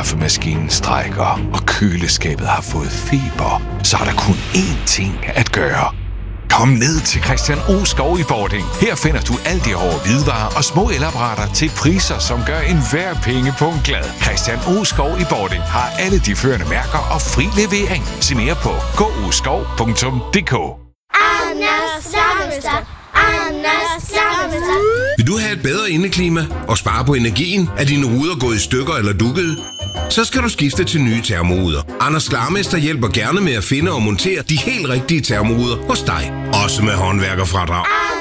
kaffemaskinen strækker, og køleskabet har fået feber, så er der kun én ting at gøre. Kom ned til Christian O. Skov i Bording. Her finder du alt det hårde hvidevarer og små elapparater til priser, som gør enhver pengepunkt glad. Christian O. Skov i Bording har alle de førende mærker og fri levering. Se mere på goskov.dk. Vil du have et bedre indeklima og spare på energien? Er dine ruder gået i stykker eller dukkede? Så skal du skifte til nye termoruder. Anders Klarmester hjælper gerne med at finde og montere de helt rigtige termoruder hos dig. Også med håndværkerfradrag.